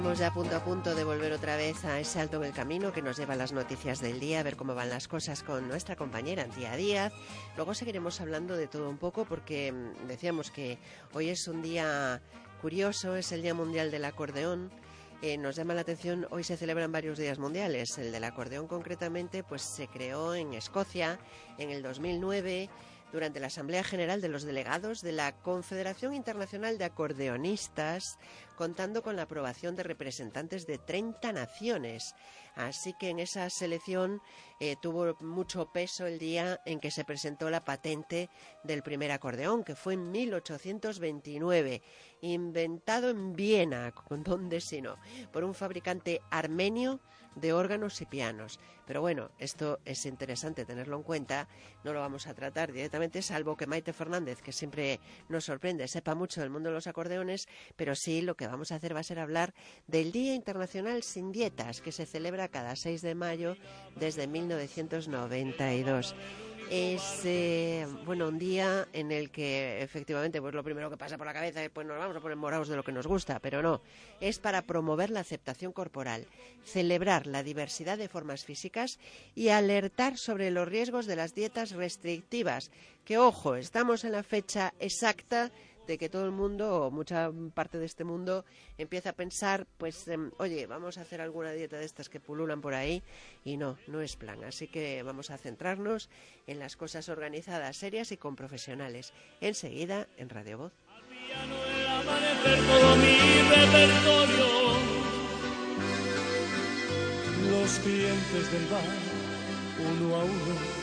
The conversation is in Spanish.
Estamos ya a punto de volver otra vez a ese alto en el camino que nos lleva a las noticias del día, a ver cómo van las cosas con nuestra compañera Antía Díaz. Luego seguiremos hablando de todo un poco porque decíamos que hoy es un día curioso, es el Día Mundial del Acordeón. Nos llama la atención, hoy se celebran varios días mundiales. El del acordeón concretamente pues se creó en Escocia en el 2009 durante la Asamblea General de los Delegados de la Confederación Internacional de Acordeonistas, contando con la aprobación de representantes de 30 naciones. Así que en esa selección tuvo mucho peso el día en que se presentó la patente del primer acordeón, que fue en 1829, inventado en Viena, ¿dónde si no?, por un fabricante armenio de órganos y pianos. Pero bueno, esto es interesante tenerlo en cuenta, no lo vamos a tratar directamente, salvo que Maite Fernández, que siempre nos sorprende, sepa mucho del mundo de los acordeones, pero sí lo que vamos a hacer va a ser hablar del Día Internacional Sin Dietas, que se celebra cada 6 de mayo desde 1992. Es un día en el que efectivamente pues lo primero que pasa por la cabeza es pues nos vamos a poner morados de lo que nos gusta, pero no, es para promover la aceptación corporal, celebrar la diversidad de formas físicas y alertar sobre los riesgos de las dietas restrictivas, que ojo, estamos en la fecha exacta de que todo el mundo, o mucha parte de este mundo, empieza a pensar, pues, oye, vamos a hacer alguna dieta de estas que pululan por ahí, y no es plan. Así que vamos a centrarnos en las cosas organizadas, serias y con profesionales. Enseguida, en Radio Voz. Al piano el amanecer todo mi repertorio. Los clientes del bar, uno a uno,